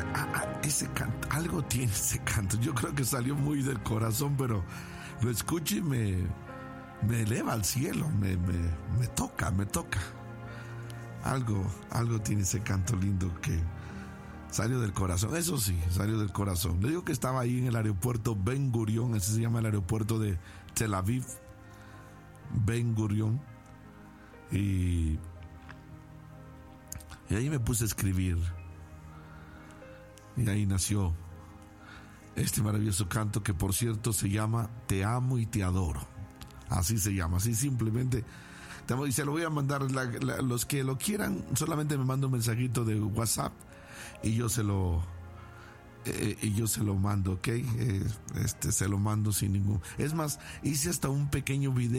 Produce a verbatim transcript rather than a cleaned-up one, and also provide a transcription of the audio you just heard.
ah, ah, ese canto, algo tiene ese canto. Yo creo que salió muy del corazón, pero lo escucho y me, me eleva al cielo, me, me, me toca, me toca. Algo, algo tiene ese canto lindo que salió del corazón. Eso sí, salió del corazón. Le digo que estaba ahí en el aeropuerto Ben Gurion, ese se llama el aeropuerto de Tel Aviv, Ben Gurion, y, y ahí me puse a escribir. Y ahí nació este maravilloso canto que, por cierto, se llama Te amo y te adoro. Así se llama, así simplemente. Y se lo voy a mandar, la, la, los que lo quieran, solamente me manda un mensajito de WhatsApp y yo se lo eh, y yo se lo mando, ¿ok? Eh, este, se lo mando sin ningún... Es más, hice hasta un pequeño video